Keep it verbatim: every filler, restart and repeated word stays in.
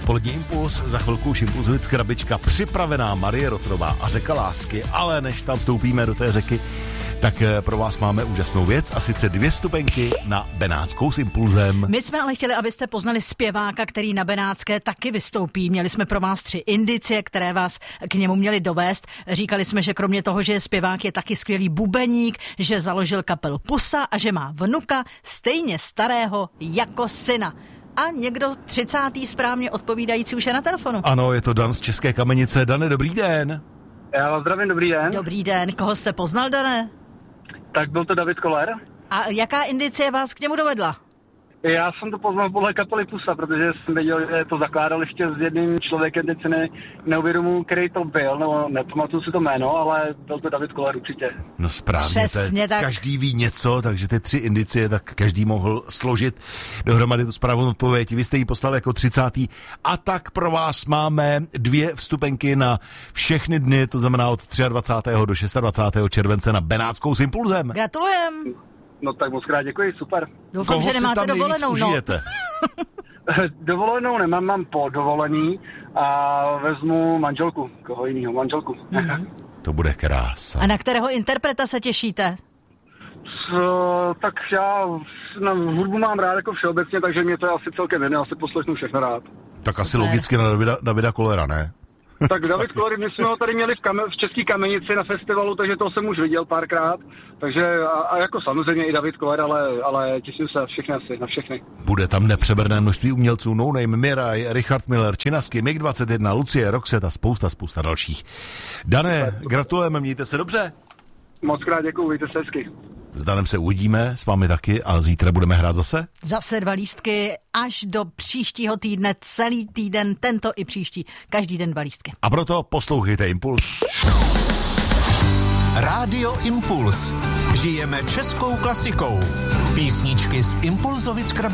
Polední impuls, za chvilku už Impulzovic krabička, připravená Marie Rotrová a řeka lásky, ale než tam vstoupíme do té řeky, tak pro vás máme úžasnou věc a sice dvě vstupenky na Benátskou s Impulzem. My jsme ale chtěli, abyste poznali zpěváka, který na Benátské taky vystoupí. Měli jsme pro vás tři indicie, které vás k němu měli dovést. Říkali jsme, že kromě toho, že je zpěvák, je taky skvělý bubeník, že založil kapelu Pusa a že má vnuka stejně starého jako syna. A někdo třicátý správně odpovídající už je na telefonu. Ano, je to Dan z České Kamenice. Dane, dobrý den. Já vás zdravím, dobrý den. Dobrý den. Koho jste poznal, Dane? Tak byl to David Koller. A jaká indicie vás k němu dovedla? Já jsem to poznal podle kapely Pusa, protože jsem věděl, že to zakládal ještě s jedním člověkem, teď se ne, neuvědomuji, který to byl, nebo nepamatuju si to jméno, ale byl to David Koller určitě. No správně, přesně tak. Každý ví něco, takže ty tři indicie, tak každý mohl složit dohromady tu správnou odpověď. Vy jste ji poslali jako třicátý A tak pro vás máme dvě vstupenky na všechny dny, to znamená od dvacátého třetího do dvacátého šestého července na Benátskou s Impulzem. Gratulujem. No tak moc krát děkuji, super. Doufám, Koho že nemáte si tam dovolenou. Užijete? Dovolenou nemám, mám po dovolený a vezmu manželku, koho jinýho, manželku. Mm-hmm. To bude krása. A na kterého interpreta se těšíte? So, tak já na hudbu mám rád jako všeobecně, takže mě to je asi celkem jedno, asi poslechnu všechno rád. Tak Super. Asi logicky na Davida, Davida Kollera, ne? Tak David Koller, my jsme ho tady měli v, Kame- v České Kamenici na festivalu, takže to jsem už viděl párkrát. Takže a, a jako samozřejmě i David Koller, ale, ale těším se na všechny asi, na všechny. Bude tam nepřeberné množství umělců, No Name, Miraj, Richard Miller, Činasky, Mig dvacet jedna, Lucie, Roxette a spousta, spousta dalších. Dané, gratulujeme, mějte se dobře. Moc krát děkuju, víte se hezky. S Danem se uvidíme, s vámi taky a zítra budeme hrát zase? Zase dva lístky až do příštího týdne, celý týden, tento i příští, každý den dva lístky. A proto poslouchejte Impuls. Rádio Impuls. Žijeme českou klasikou. Písničky z Impulzovic krabičky.